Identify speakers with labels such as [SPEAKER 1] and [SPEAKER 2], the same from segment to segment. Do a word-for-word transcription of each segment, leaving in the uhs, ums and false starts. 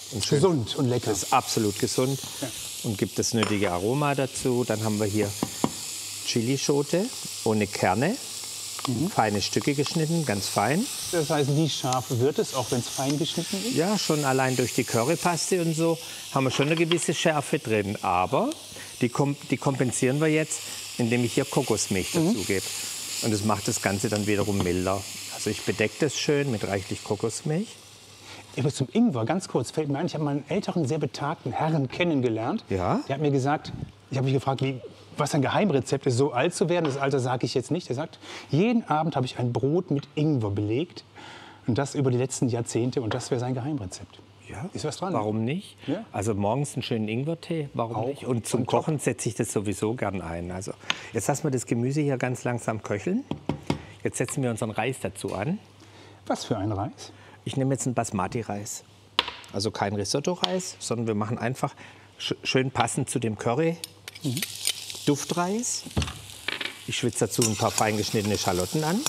[SPEAKER 1] Und schön,
[SPEAKER 2] gesund und lecker.
[SPEAKER 1] Das ist absolut gesund
[SPEAKER 2] Ja.
[SPEAKER 1] und gibt das nötige Aroma dazu. Dann haben wir hier Chilischote ohne Kerne, mhm. feine Stücke geschnitten, ganz fein.
[SPEAKER 2] Das heißt, wie scharf wird es, auch wenn es fein geschnitten ist?
[SPEAKER 1] Ja, schon allein durch die Currypaste und so haben wir schon eine gewisse Schärfe drin. Aber die, kom die kompensieren wir jetzt, indem ich hier Kokosmilch mhm. dazu gebe. Und das macht das Ganze dann wiederum milder. Also ich bedecke das schön mit reichlich Kokosmilch.
[SPEAKER 2] Aber zum Ingwer, ganz kurz, fällt mir ein, ich habe mal einen älteren, sehr betagten Herrn kennengelernt.
[SPEAKER 1] Ja?
[SPEAKER 2] Der hat mir gesagt, ich habe mich gefragt, wie, was ein Geheimrezept ist, so alt zu werden. Das Alter sage ich jetzt nicht. Er sagt, jeden Abend habe ich ein Brot mit Ingwer belegt. Und das über die letzten Jahrzehnte. Und das wäre sein Geheimrezept.
[SPEAKER 1] Ja,
[SPEAKER 2] ist was dran?
[SPEAKER 1] Warum nicht?
[SPEAKER 2] Ja.
[SPEAKER 1] Also morgens einen schönen Ingwertee, warum
[SPEAKER 2] Auch
[SPEAKER 1] nicht? Und zum
[SPEAKER 2] und
[SPEAKER 1] Kochen setze ich das sowieso gern ein. Also jetzt lassen wir das Gemüse hier ganz langsam köcheln. Jetzt setzen wir unseren Reis dazu an.
[SPEAKER 2] Was für ein Reis?
[SPEAKER 1] Ich nehme jetzt einen Basmati-Reis. Also kein Risotto-Reis, sondern wir machen einfach sch schön passend zu dem Curry mhm. Duftreis. Ich schwitze dazu ein paar fein geschnittene Schalotten an.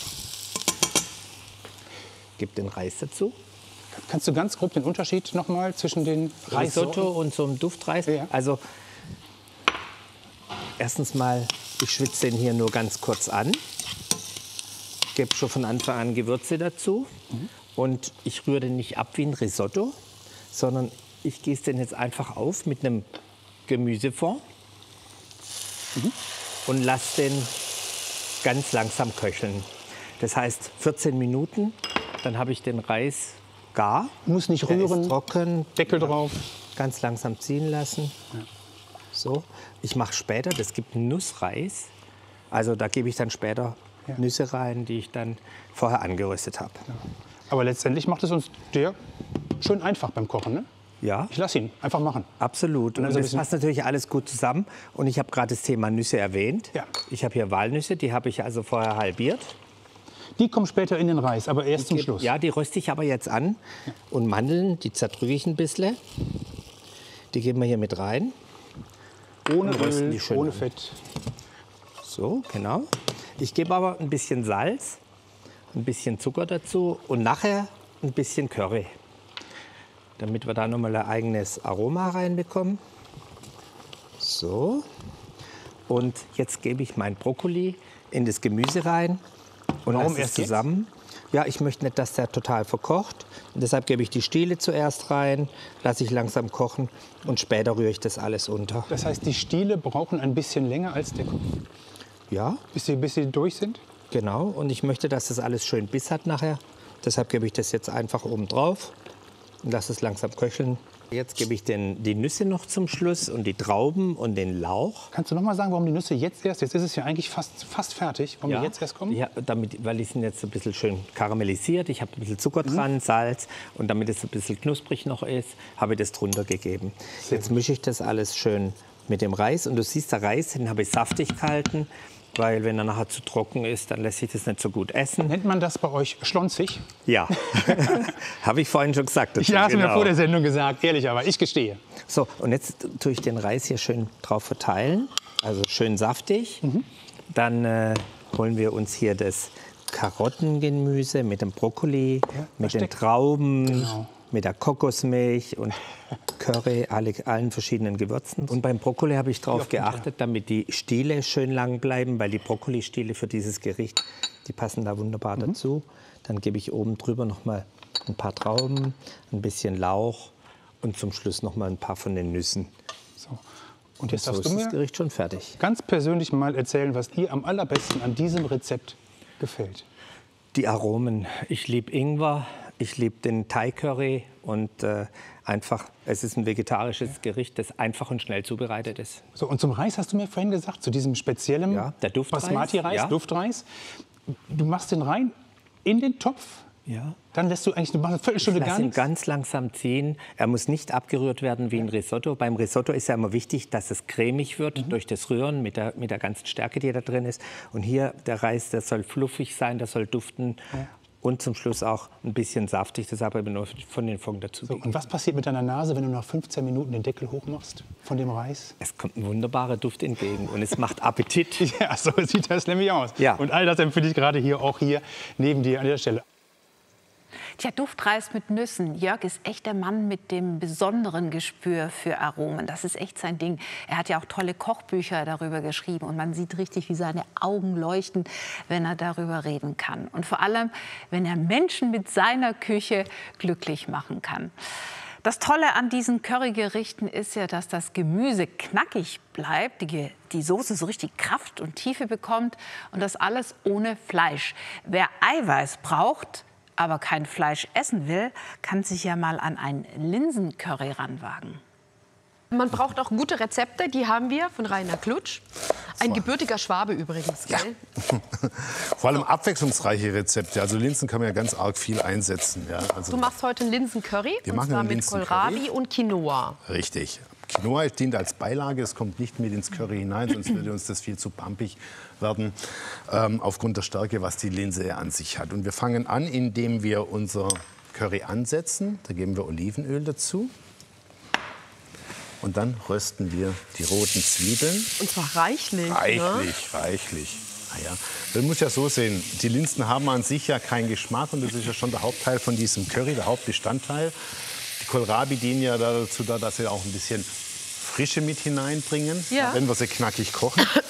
[SPEAKER 1] Gebe den Reis dazu.
[SPEAKER 2] Kannst du ganz grob den Unterschied noch mal zwischen den
[SPEAKER 1] Risotto und so einem Duftreis?
[SPEAKER 2] Ja.
[SPEAKER 1] Also erstens mal, ich schwitze den hier nur ganz kurz an. Gebe schon von Anfang an Gewürze dazu. Mhm. Und ich rühre den nicht ab wie ein Risotto, sondern ich gieße den jetzt einfach auf mit einem Gemüsefond mhm. und lasse den ganz langsam köcheln. Das heißt vierzehn Minuten, dann habe ich den Reis gar.
[SPEAKER 2] Muss nicht
[SPEAKER 1] Der
[SPEAKER 2] rühren.
[SPEAKER 1] ist trocken.
[SPEAKER 2] Deckel drauf.
[SPEAKER 1] Ganz langsam ziehen lassen. Ja. So. Ich mache später, das gibt einen Nussreis. Also da gebe ich dann später ja. Nüsse rein, die ich dann vorher angeröstet habe.
[SPEAKER 2] Ja. Aber letztendlich macht es uns der schön einfach beim Kochen, ne?
[SPEAKER 1] Ja.
[SPEAKER 2] Ich lasse ihn einfach machen.
[SPEAKER 1] Absolut. Und,
[SPEAKER 2] Und
[SPEAKER 1] und
[SPEAKER 2] so
[SPEAKER 1] das passt natürlich alles gut zusammen. Und ich habe gerade das Thema Nüsse erwähnt.
[SPEAKER 2] Ja.
[SPEAKER 1] Ich habe hier Walnüsse, die habe ich also vorher halbiert.
[SPEAKER 2] Die kommen später in den Reis, aber erst zum
[SPEAKER 1] Die,
[SPEAKER 2] Schluss.
[SPEAKER 1] Ja, die röste ich aber jetzt an. Ja. Und Mandeln, die zerdrücke ich ein bisschen. Die geben wir hier mit rein.
[SPEAKER 2] Ohne Öl,
[SPEAKER 1] die schön
[SPEAKER 2] ohne
[SPEAKER 1] an.
[SPEAKER 2] Fett.
[SPEAKER 1] So, genau. Ich gebe aber ein bisschen Salz, ein bisschen Zucker dazu und nachher ein bisschen Curry, damit wir da nochmal ein eigenes Aroma reinbekommen. So. Und jetzt gebe ich mein Brokkoli in das Gemüse rein und
[SPEAKER 2] Warum
[SPEAKER 1] lasse es
[SPEAKER 2] erst
[SPEAKER 1] zusammen. Ja, ich möchte nicht, dass der total verkocht. Und deshalb gebe ich die Stiele zuerst rein, lasse ich langsam kochen und später rühre ich das alles unter.
[SPEAKER 2] Das heißt, die Stiele brauchen ein bisschen länger als der Kopf?
[SPEAKER 1] Ja.
[SPEAKER 2] Bis sie, bis sie durch sind?
[SPEAKER 1] Genau. Und ich möchte, dass das alles schön Biss hat nachher. Deshalb gebe ich das jetzt einfach oben drauf und lasse es langsam köcheln. Jetzt gebe ich den, die Nüsse noch zum Schluss und die Trauben und den Lauch.
[SPEAKER 2] Kannst du noch mal sagen, warum die Nüsse jetzt erst? Jetzt ist es ja eigentlich fast, fast fertig. Warum
[SPEAKER 1] Ja,
[SPEAKER 2] die jetzt erst kommen?
[SPEAKER 1] Ja, damit, weil die sind jetzt ein bisschen schön karamellisiert. Ich habe ein bisschen Zucker dran, mhm. Salz. Und damit es ein bisschen knusprig noch ist, habe ich das drunter gegeben.
[SPEAKER 2] Sehr
[SPEAKER 1] jetzt mische ich das alles schön mit dem Reis. Und du siehst, der Reis, den habe ich saftig gehalten. Weil wenn er nachher zu trocken ist, dann lässt sich das nicht so gut essen.
[SPEAKER 2] Nennt man das bei euch schlonzig?
[SPEAKER 1] Ja, habe ich vorhin schon gesagt.
[SPEAKER 2] Ich habe es
[SPEAKER 1] genau.
[SPEAKER 2] mir vor der Sendung gesagt, ehrlich, aber ich gestehe.
[SPEAKER 1] So, und jetzt tue ich den Reis hier schön drauf verteilen, also schön saftig. Mhm. Dann äh, holen wir uns hier das Karottengemüse mit dem Brokkoli,
[SPEAKER 2] ja,
[SPEAKER 1] mit den Trauben,
[SPEAKER 2] genau.
[SPEAKER 1] mit der Kokosmilch und Curry, alle, allen verschiedenen Gewürzen. Und beim Brokkoli habe ich darauf geachtet, damit die Stiele schön lang bleiben, weil die Brokkolistiele für dieses Gericht, die passen da wunderbar mhm. dazu. Dann gebe ich oben drüber noch mal ein paar Trauben, ein bisschen Lauch und zum Schluss noch mal ein paar von den Nüssen.
[SPEAKER 2] So. Und jetzt
[SPEAKER 1] und so
[SPEAKER 2] darfst du
[SPEAKER 1] ist
[SPEAKER 2] mir
[SPEAKER 1] das Gericht schon fertig.
[SPEAKER 2] Ganz persönlich mal erzählen, was dir am allerbesten an diesem Rezept gefällt.
[SPEAKER 1] Die Aromen. Ich liebe Ingwer, ich liebe den Thai-Curry und äh, einfach, es ist ein vegetarisches ja. Gericht, das einfach und schnell zubereitet ist.
[SPEAKER 2] So, und zum Reis hast du mir vorhin gesagt, zu diesem speziellen
[SPEAKER 1] ja, der Duftreis,
[SPEAKER 2] Basmati-Reis,
[SPEAKER 1] ja.
[SPEAKER 2] Duftreis. Du machst den rein in den Topf.
[SPEAKER 1] Ja.
[SPEAKER 2] Dann lässt du eigentlich du machst eine Viertelstunde
[SPEAKER 1] ich
[SPEAKER 2] gar
[SPEAKER 1] lass ihn
[SPEAKER 2] nichts.
[SPEAKER 1] ganz langsam ziehen. Er muss nicht abgerührt werden wie ein Risotto. Beim Risotto ist ja immer wichtig, dass es cremig wird mhm. durch das Rühren mit der, mit der ganzen Stärke, die da drin ist. Und hier der Reis, der soll fluffig sein, der soll duften. Ja. Und zum Schluss auch ein bisschen saftig, das habe ich nur von den Fond dazu.
[SPEAKER 2] So, und was passiert mit deiner Nase, wenn du nach fünfzehn Minuten den Deckel hochmachst von dem Reis?
[SPEAKER 1] Es kommt ein wunderbarer Duft entgegen und es macht Appetit.
[SPEAKER 2] Ja, so sieht das nämlich aus.
[SPEAKER 1] Ja.
[SPEAKER 2] Und all das empfinde ich gerade hier, auch hier neben dir an der Stelle.
[SPEAKER 3] Tja, Duftreis mit Nüssen. Jörg ist echt der Mann mit dem besonderen Gespür für Aromen. Das ist echt sein Ding. Er hat ja auch tolle Kochbücher darüber geschrieben. Und man sieht richtig, wie seine Augen leuchten, wenn er darüber reden kann. Und vor allem, wenn er Menschen mit seiner Küche glücklich machen kann. Das Tolle an diesen Currygerichten ist ja, dass das Gemüse knackig bleibt, die, die Soße so richtig Kraft und Tiefe bekommt und das alles ohne Fleisch. Wer Eiweiß braucht, aber kein Fleisch essen will, kann sich ja mal an ein Linsencurry ranwagen.
[SPEAKER 4] Man braucht auch gute Rezepte, die haben wir von Rainer Klutsch. Ein gebürtiger Schwabe übrigens, gell?
[SPEAKER 5] Ja. Vor allem abwechslungsreiche Rezepte. Also Linsen kann man ja ganz arg viel einsetzen. Ja, also
[SPEAKER 4] Du machst heute einen Linsencurry,
[SPEAKER 5] Wir
[SPEAKER 4] und
[SPEAKER 5] machen
[SPEAKER 4] zwar
[SPEAKER 5] einen
[SPEAKER 4] mit
[SPEAKER 5] Linsencurry.
[SPEAKER 4] Kohlrabi und Quinoa.
[SPEAKER 5] Richtig. Quinoa dient als Beilage, es kommt nicht mit ins Curry hinein, sonst würde uns das viel zu pampig werden, ähm, aufgrund der Stärke, was die Linse an sich hat. Und wir fangen an, indem wir unser Curry ansetzen. Da geben wir Olivenöl dazu. Und dann rösten wir die roten Zwiebeln.
[SPEAKER 4] Und zwar reichlich. Ne?
[SPEAKER 5] Reichlich, reichlich. Naja, man muss ja so sehen, die Linsen haben an sich ja keinen Geschmack und das ist ja schon der Hauptteil von diesem Curry, der Hauptbestandteil. Die Kohlrabi dienen ja dazu, da, dass sie auch ein bisschen Frische mit hineinbringen,
[SPEAKER 4] Ja.
[SPEAKER 5] wenn wir sie knackig kochen.